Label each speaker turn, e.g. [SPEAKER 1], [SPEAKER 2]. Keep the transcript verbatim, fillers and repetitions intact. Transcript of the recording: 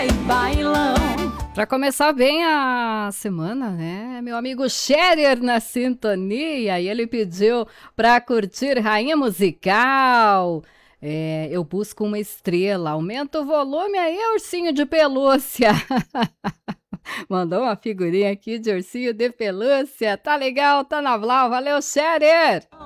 [SPEAKER 1] bailão.
[SPEAKER 2] Para começar bem a semana, né? Meu amigo Scherer na sintonia, e ele pediu para curtir Rainha Musical. É, eu busco uma estrela, aumenta o volume aí, ursinho de pelúcia. Mandou uma figurinha aqui de ursinho de pelúcia. Tá legal, tá na Blau. Valeu, Scherer!